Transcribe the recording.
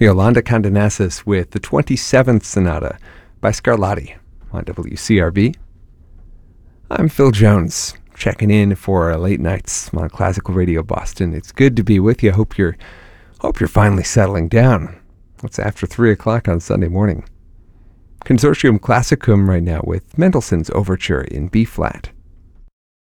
Yolanda Kandanesis with the 27th Sonata by Scarlatti on WCRV. I'm Phil Jones, checking in for late nights on Classical Radio Boston. It's good to be with you. Hope you're finally settling down. It's after 3 o'clock on Sunday morning. Consortium Classicum right now with Mendelssohn's Overture in B-flat.